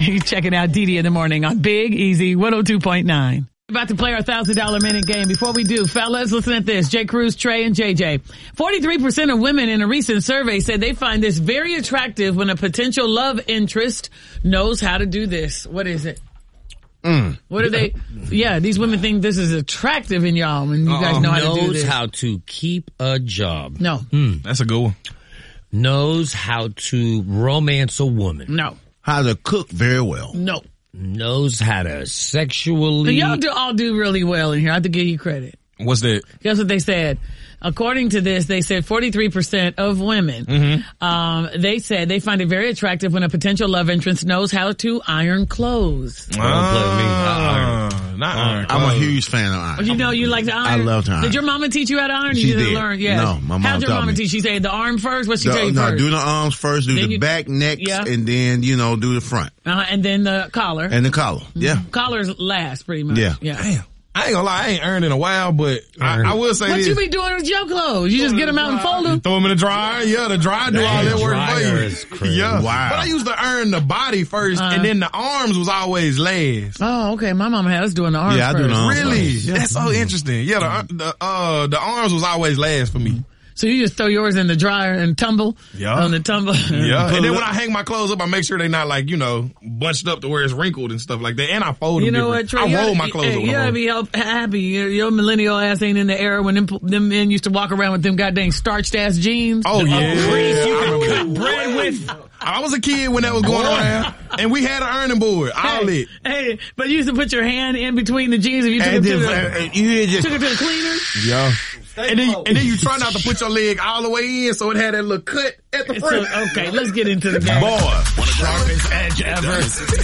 You checking out Dee Dee in the morning on Big Easy 102.9. About to play our $1,000 minute game. Before we do, fellas, listen at this. J. Cruz, Trey, and JJ. 43% of women in a recent survey said they find this very attractive when a potential love interest knows how to do this. What is it? What are they? Yeah, these women think this is attractive in y'all when you guys know how to do this. Knows how to keep a job. No. That's a good one. Knows how to romance a woman. No. How to cook very well. No. Knows how to sexually... Y'all all do really well in here. I have to give you credit. What's that? Guess what they said? According to this, they said 43% of women, they said they find it very attractive when a potential love interest knows how to iron clothes. Don't play with me. Not iron. I'm a huge fan of iron. You know you like to iron? I love to iron. Did your mama teach you how to iron? She you didn't did. learn? Yes. No, my mom How'd your taught mama me. teach? She said the arm first? What'd she tell you first? Do the arms first, do Then the you- back, necks, Yeah. and then, do the front. And then the collar. And the collar. Yeah. Collars last, pretty much. Yeah. Damn. I ain't gonna lie, I ain't earned in a while, but I will say What this. you be doing with your clothes? You just get them out and fold You them? throw them in the dryer. Yeah, the dryer do all that work for dryer you. is crazy. Yeah. Wow. But I used to earn the body first, and then the arms was always last. Oh, okay. My mama had us doing the arms Yeah, I first. do the arms. Really? That's so interesting. Yeah, the arms was always last for me. So you just throw yours in the dryer and tumble Yeah. on the tumble? Yeah. And then when I hang my clothes up, I make sure they not like, bunched up to where it's wrinkled and stuff like that. And I fold them You know what, different. Trey? I roll my clothes up. You gotta be happy. Your millennial ass ain't in the era when them men used to walk around with them goddamn starched ass jeans. Oh, yeah. Crease you I could remember cut bread with. I was a kid when that was going around, and we had an earning board. All lit. Hey, but you used to put your hand in between the jeans if you took And it to then, you just, the cleaner. Yeah. And then you try not to put your leg all the way in, so it had that little cut at the front. So, okay, let's get into the game. Sharpest edge ever.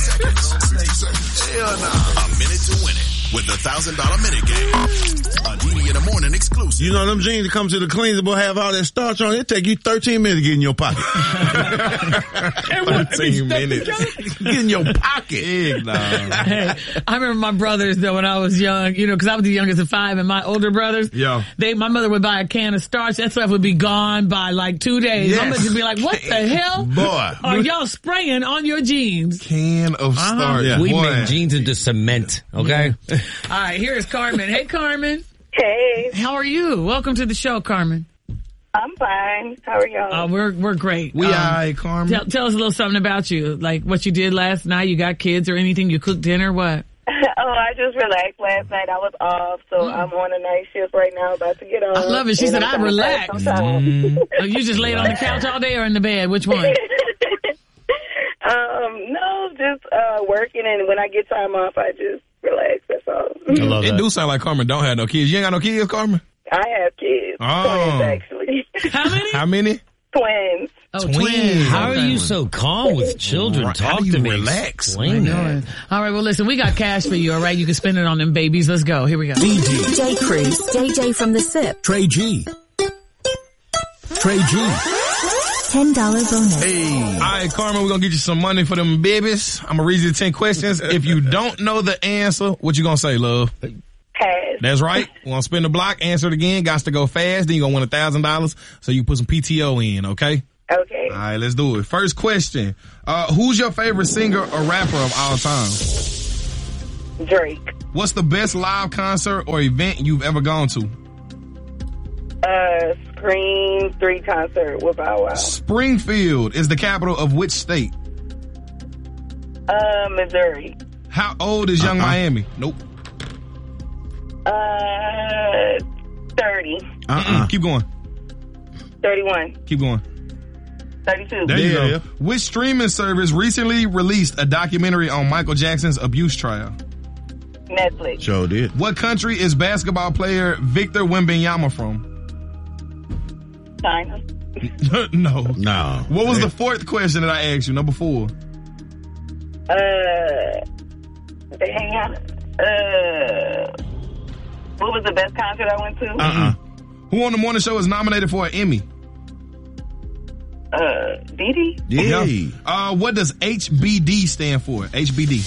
A minute to win it with the $1,000 minute game. A Dee Dee in the morning exclusive. them jeans that come to the cleaners will have all that starch on it. It take you 13 minutes to get in your pocket. 13 minutes. Get in your pocket. Hey, I remember my brothers though when I was young, because I was the youngest of 5, and my older brothers, Yeah. my mother would buy a can of starch. That stuff would be gone by like 2 days. Yes. My mother would be like, "What the hell, Boy. are y'all spraying on your jeans?" Can of starch. Yeah. We Boy. make jeans into cement, okay? All right, here is Carmen. Hey, Carmen, Hey, how are you? Welcome to the show, Carmen. I'm fine. How are y'all? We're great. We alright, Carmen. Tell us a little something about you, like what you did last night. You got kids or anything? You cooked dinner? What? I just relaxed last night. I was off, so I'm on a night shift right now, about to get off. I love it. She and said, I'm "I trying to relax." pass some time. You just laid on the couch all day or in the bed? Which one? No, just working, and when I get time off, I just relax. That's all. I love It that. do sound like Carmen don't have no kids. You ain't got no kids, Carmen? I have kids. Oh. Twins, actually. How many? How many? Twins. Oh, Twins. How are Okay. you so calm with children? How Talk do you to me. relax? Explain that. All right, well, listen, we got cash for you, all right? You can spend it on them babies. Let's go. Here we go. J. Cruz, JJ from the SIP. Trey G. Trey G. $10 bonus. All right, Carmen, we're going to get you some money for them babies. I'm going to read you the 10 questions. If you don't know the answer, what you going to say, love? Pass. That's right. We're going to spin the block, answer it again. Got to go fast. Then you're going to win $1,000 so you can put some PTO in, okay? Okay. All right, let's do it. First question. Who's your favorite singer or rapper of all time? Drake. What's the best live concert or event you've ever gone to? Scream 3 concert with Bow Wow. Springfield is the capital of which state? Missouri. How old is Young Miami? Nope. 30. Keep going. 31. Keep going. 32. There you Yeah. go. Which streaming service recently released a documentary on Michael Jackson's abuse trial? Netflix. Sure did. What country is basketball player Victor Wembanyama from? China. No. No. What was the fourth question that I asked you? Number 4. Hang on. What was the best concert I went to? Who on the morning show is nominated for an Emmy? Dee Dee? Yeah. What does HBD stand for? HBD.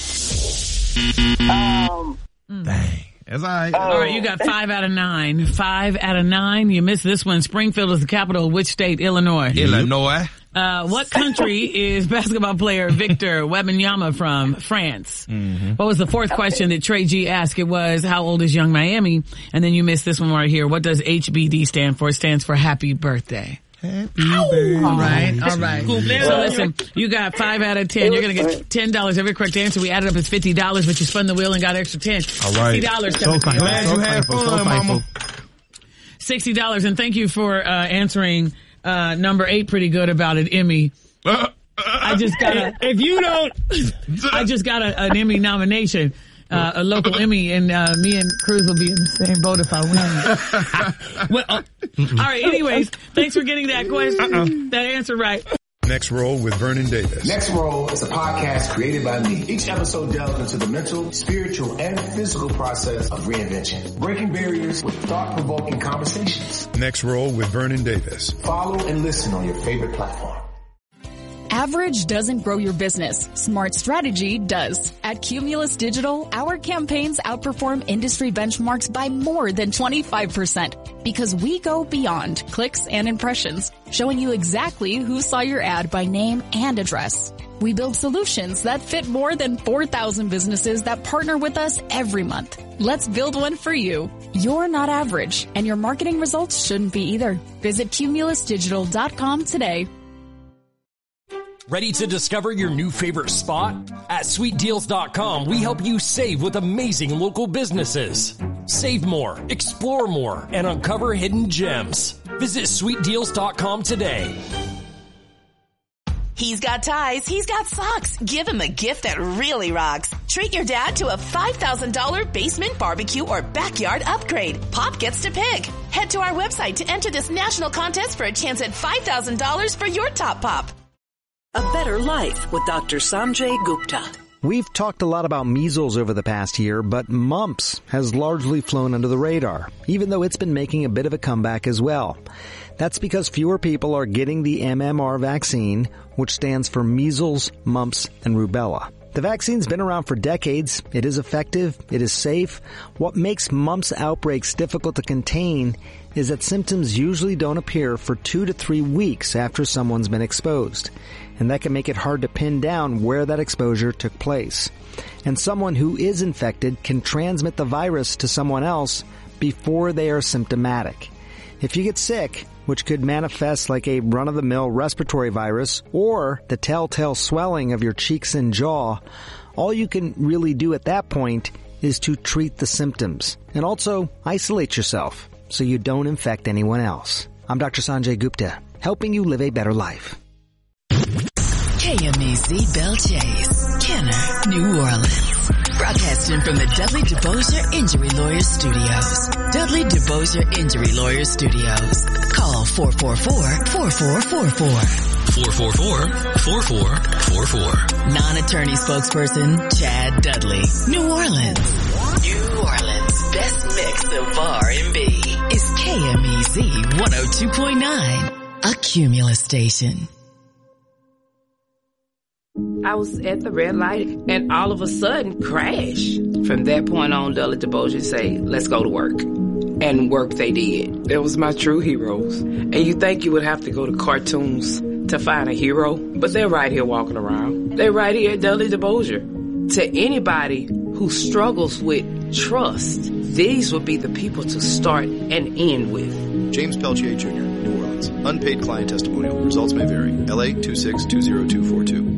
Dang. That's all right. All right, you got 5 out of 9. 5 out of 9. You missed this one. Springfield is the capital of which state? Illinois. Illinois. What country is basketball player Victor Wembanyama from? France. What was the fourth question that Trey G asked? It was, how old is Young Miami? And then you missed this one right here. What does HBD stand for? It stands for Happy Birthday. Happy birthday. All right. So listen, you got 5 out of 10. You're going to get $10 every correct answer. We added up as $50, but you spun the wheel and got extra 10. All right. $60. So glad you had fun, mama. $60. And thank you for answering number 8 pretty good about it, Emmy. I just got an Emmy nomination. A local Emmy, and me and Cruz will be in the same boat if I win. All right, anyways, thanks for getting that question, that answer right. Next Roll with Vernon Davis. Next Roll is a podcast created by me. Each episode delves into the mental, spiritual, and physical process of reinvention, breaking barriers with thought-provoking conversations. Next Roll with Vernon Davis. Follow and listen on your favorite platform. Average doesn't grow your business. Smart strategy does. At Cumulus Digital, our campaigns outperform industry benchmarks by more than 25% because we go beyond clicks and impressions, showing you exactly who saw your ad by name and address. We build solutions that fit more than 4,000 businesses that partner with us every month. Let's build one for you. You're not average, and your marketing results shouldn't be either. Visit cumulusdigital.com today. Ready to discover your new favorite spot? At SweetDeals.com, we help you save with amazing local businesses. Save more, explore more, and uncover hidden gems. Visit SweetDeals.com today. He's got ties, he's got socks. Give him a gift that really rocks. Treat your dad to a $5,000 basement barbecue or backyard upgrade. Pop gets to pick. Head to our website to enter this national contest for a chance at $5,000 for your top pop. A Better Life with Dr. Sanjay Gupta. We've talked a lot about measles over the past year, but mumps has largely flown under the radar, even though it's been making a bit of a comeback as well. That's because fewer people are getting the MMR vaccine, which stands for measles, mumps, and rubella. The vaccine's been around for decades. It is effective. It is safe. What makes mumps outbreaks difficult to contain is that symptoms usually don't appear for 2 to 3 weeks after someone's been exposed. And that can make it hard to pin down where that exposure took place. And someone who is infected can transmit the virus to someone else before they are symptomatic. If you get sick, which could manifest like a run-of-the-mill respiratory virus or the telltale swelling of your cheeks and jaw, all you can really do at that point is to treat the symptoms and also isolate yourself so you don't infect anyone else. I'm Dr. Sanjay Gupta, helping you live a better life. KMEZ Belle Chase, Kenner, New Orleans. Broadcasting from the Dudley DeBosier Injury Lawyers Studios. Dudley DeBosier Injury Lawyers Studios. Call 444-4444. 444-4444. Non-attorney spokesperson Chad Dudley. New Orleans. New Orleans' best mix of R&B is KMEZ 102.9, a Cumulus station. I was at the red light and all of a sudden crash. From that point on, Dudley DeBosier say, let's go to work. And work they did. It was my true heroes. And you think you would have to go to cartoons to find a hero, but they're right here walking around. They're right here at Dudley DeBosier. To anybody who struggles with trust, these would be the people to start and end with. James Peltier Jr., New Orleans. Unpaid client testimonial. Results may vary. LA 2620242.